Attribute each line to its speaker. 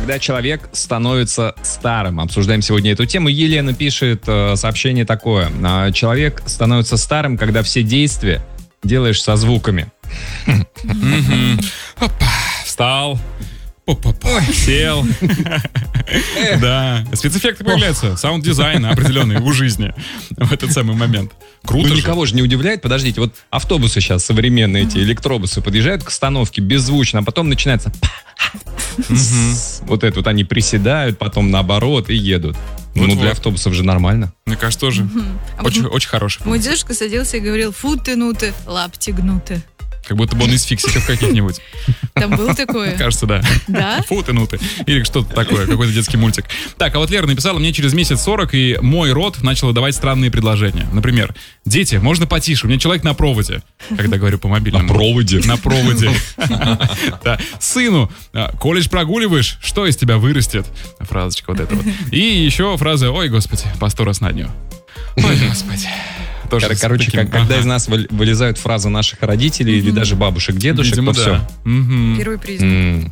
Speaker 1: Когда человек становится старым. Обсуждаем сегодня эту тему. Елена пишет сообщение такое. Человек становится старым, когда все действия делаешь со звуками.
Speaker 2: Встал. Сел. Да. Спецэффекты появляются. Саунд-дизайн определенный в жизни в этот самый момент. Круто же.
Speaker 1: Никого же не удивляет. Подождите, вот автобусы сейчас современные, эти электробусы, подъезжают к остановке беззвучно, а потом начинается... Вот это вот они приседают, потом наоборот и едут. Ну, для автобусов же нормально.
Speaker 2: Мне кажется, тоже очень хороший.
Speaker 3: Мой дедушка садился и говорил: фу ты, ну ты, лапти гнуты.
Speaker 2: Как будто бы он из фиксиков каких-нибудь.
Speaker 3: Там было такое?
Speaker 2: Кажется, да.
Speaker 3: Да?
Speaker 2: Фу ты, ну ты. Или что-то такое, какой-то детский мультик. Так, а вот Лера написала мне через месяц 40, и мой род начал давать странные предложения. Например, дети, можно потише, у меня человек на проводе. Когда говорю по мобильному.
Speaker 1: На проводе?
Speaker 2: На проводе. Сыну, колледж прогуливаешь, что из тебя вырастет? Фразочка вот эта вот. И еще фраза: ой, господи, по 100 раз на дню. Ой, господи.
Speaker 1: Короче, когда из нас вылезают фразы наших родителей или даже бабушек, дедушек,
Speaker 2: видимо,
Speaker 1: то
Speaker 2: да.
Speaker 1: все.
Speaker 3: Первый признак.